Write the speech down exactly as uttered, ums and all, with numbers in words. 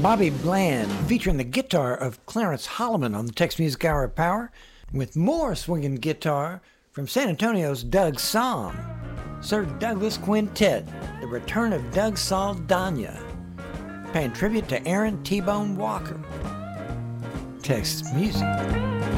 Bobby Bland, featuring the guitar of Clarence Holloman on the Tex Music Hour of Power, with more swinging guitar from San Antonio's Doug Sahm. Sir Douglas Quintet, the return of Doug Saldana, paying tribute to Aaron T-Bone Walker. Tex Music.